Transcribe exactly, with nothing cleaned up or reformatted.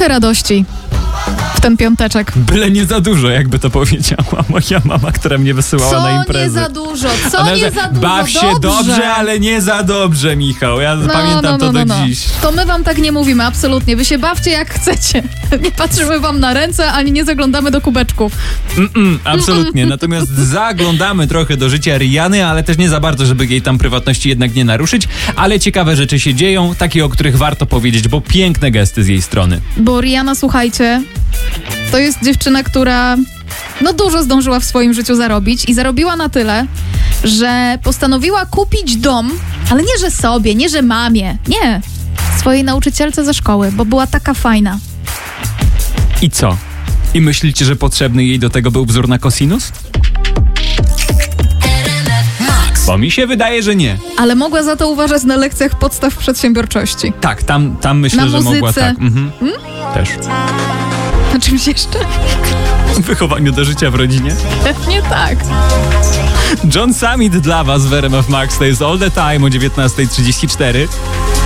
trochę radości w ten piąteczek. Byle nie za dużo, jakby to powiedziała moja mama, która mnie wysyłała Co na imprezy. nie za dużo? Co Ona, nie że za dużo? baw się dobrze, dobrze, ale nie za dobrze, Michał. Ja no, pamiętam no, no, to no, do no. dziś. To my wam tak nie mówimy, absolutnie. Wy się bawcie jak chcecie. Nie patrzymy wam na ręce, ani nie zaglądamy do kubeczków. Mm-mm, absolutnie. Natomiast zaglądamy trochę do życia Rihanny, ale też nie za bardzo, żeby jej tam prywatności jednak nie naruszyć. Ale ciekawe rzeczy się dzieją, takie, o których warto powiedzieć, bo piękne gesty z jej strony. Bo Rihanna, słuchajcie, to jest dziewczyna, która no dużo zdążyła w swoim życiu zarobić i zarobiła na tyle, że postanowiła kupić dom, ale nie, że sobie, nie, że mamie, nie, swojej nauczycielce ze szkoły, bo była taka fajna. I co? I myślicie, że potrzebny jej do tego był wzór na kosinus? Bo mi się wydaje, że nie. Ale mogła za to uważać na lekcjach podstaw przedsiębiorczości. Tak, tam, tam myślę, Na że muzyce. mogła tak. Mhm. Hmm? Też. Na czymś jeszcze? W wychowaniu do życia w rodzinie. Pewnie tak. John Summit dla was w R M F Max. To jest All the Time o dziewiętnasta trzydzieści cztery.